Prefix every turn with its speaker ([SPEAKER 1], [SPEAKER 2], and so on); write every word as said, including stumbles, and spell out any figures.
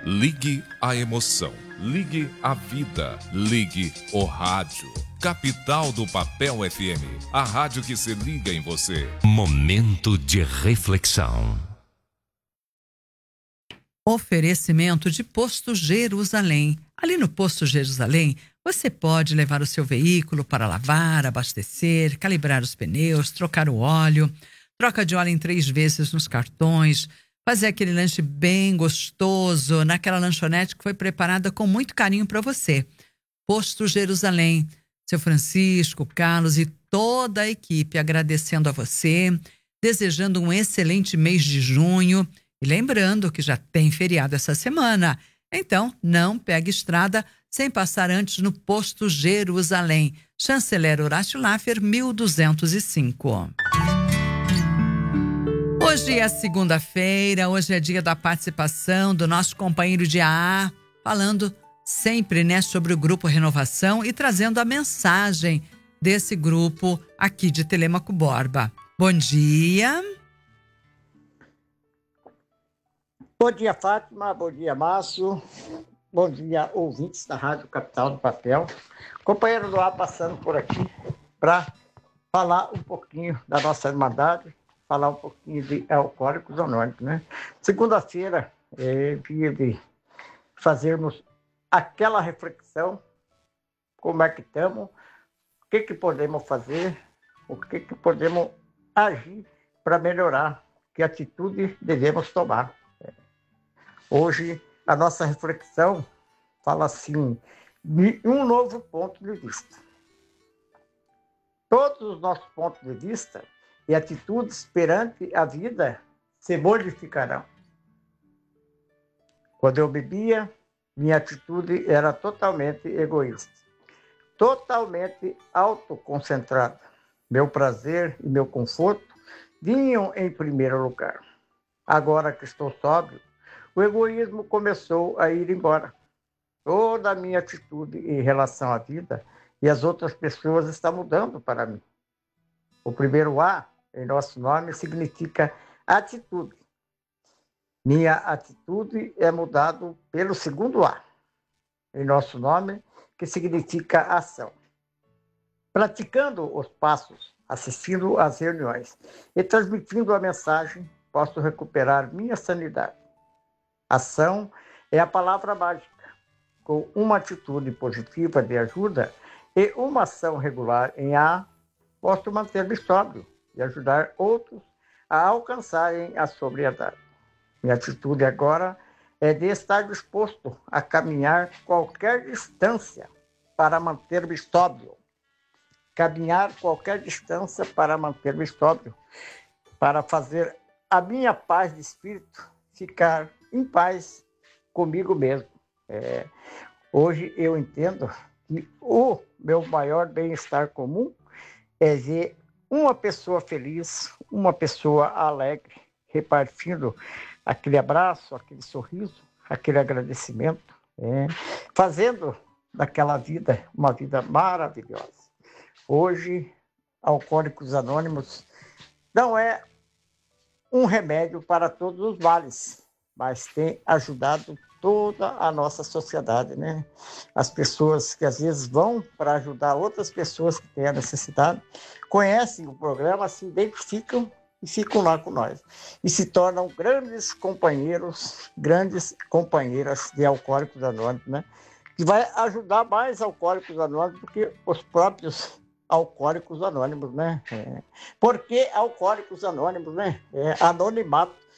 [SPEAKER 1] Ligue a emoção. Ligue a vida. Ligue o rádio. Capital do Papel F M. A rádio que se liga em você.
[SPEAKER 2] Momento de reflexão.
[SPEAKER 3] Oferecimento de Posto Jerusalém. Ali no Posto Jerusalém, você pode levar o seu veículo para lavar, abastecer, calibrar os pneus, trocar o óleo, troca de óleo em três vezes nos cartões, fazer aquele lanche bem gostoso naquela lanchonete que foi preparada com muito carinho para você. Posto Jerusalém, seu Francisco, Carlos e toda a equipe agradecendo a você, desejando um excelente mês de junho e lembrando que já tem feriado essa semana. Então, não pegue estrada sem passar antes no Posto Jerusalém. Chanceler Horácio Laffer, mil duzentos e cinco. Hoje é segunda-feira, hoje é dia da participação do nosso companheiro de A A, falando sempre, né, sobre o Grupo Renovação e trazendo a mensagem desse grupo aqui de Telêmaco Borba. Bom dia.
[SPEAKER 4] Bom dia, Fátima. Bom dia, Márcio. Bom dia, ouvintes da Rádio Capital do Papel. Companheiro do A passando por aqui para falar um pouquinho da nossa Irmandade, falar um pouquinho de Alcoólicos Anônimos, né? Segunda-feira, é dia de fazermos aquela reflexão, como é que estamos, o que que podemos fazer, o que que podemos agir para melhorar, que atitude devemos tomar. Hoje, a nossa reflexão fala assim, de um novo ponto de vista. Todos os nossos pontos de vista e atitudes perante a vida se modificarão. Quando eu bebia, minha atitude era totalmente egoísta, totalmente autoconcentrada. Meu prazer e meu conforto vinham em primeiro lugar. Agora que estou sóbrio, o egoísmo começou a ir embora. Toda a minha atitude em relação à vida e às outras pessoas está mudando para mim. O primeiro A, em nosso nome, significa atitude. Minha atitude é mudada pelo segundo A, em nosso nome, que significa ação. Praticando os passos, assistindo às reuniões e transmitindo a mensagem, posso recuperar minha sanidade. Ação é a palavra mágica. Com uma atitude positiva de ajuda e uma ação regular em A, posso manter-me sóbrio e ajudar outros a alcançarem a sobriedade. Minha atitude agora é de estar disposto a caminhar qualquer distância para manter-me sóbrio. Caminhar qualquer distância para manter-me sóbrio, para fazer a minha paz de espírito ficar em paz comigo mesmo. É, hoje eu entendo que o meu maior bem-estar comum é ver uma pessoa feliz, uma pessoa alegre, repartindo aquele abraço, aquele sorriso, aquele agradecimento, é, fazendo daquela vida uma vida maravilhosa. Hoje, Alcoólicos Anônimos não é um remédio para todos os males, mas tem ajudado toda a nossa sociedade, né? As pessoas que às vezes vão para ajudar outras pessoas que têm a necessidade, conhecem o programa, se identificam e ficam lá com nós. E se tornam grandes companheiros, grandes companheiras de Alcoólicos Anônimos, né? Que vai ajudar mais Alcoólicos Anônimos do que os próprios Alcoólicos Anônimos, né? É. Por que Alcoólicos Anônimos, né? É, anonimato.